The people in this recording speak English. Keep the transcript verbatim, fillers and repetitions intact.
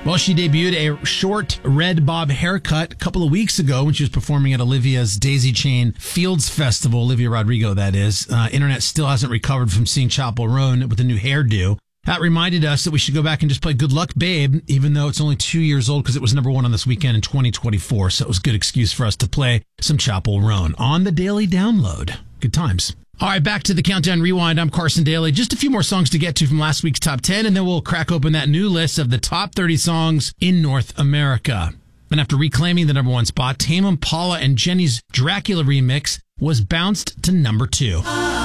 Well, she debuted a short red bob haircut a couple of weeks ago when she was performing at Olivia's Daisy Chain Fields Festival. Olivia Rodrigo, that is. Uh, internet still hasn't recovered from seeing Chappell Roan with a new hairdo. That reminded us that we should go back and just play Good Luck Babe, even though it's only two years old because it was number one on This Weekend in twenty twenty-four. So it was a good excuse for us to play some Chappell Roan on the Daily Download. Good times. All right, back to the Countdown Rewind. I'm Carson Daly. Just a few more songs to get to from last week's top ten, and then we'll crack open that new list of the top thirty songs in North America. And after reclaiming the number one spot, Tame Impala and Jenny's Dracula remix was bounced to number two.